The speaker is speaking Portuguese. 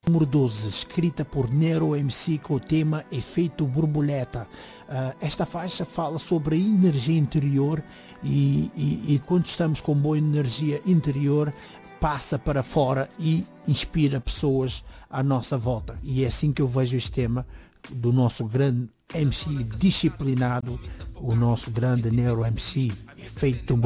Número 12, escrita por Nero MC com o tema Efeito Borboleta. Esta faixa fala sobre a energia interior e quando estamos com boa energia interior, passa para fora e inspira pessoas à nossa volta. E é assim que eu vejo este tema do nosso grande MC disciplinado, o nosso grande Nero MC, Efeito Borboleta.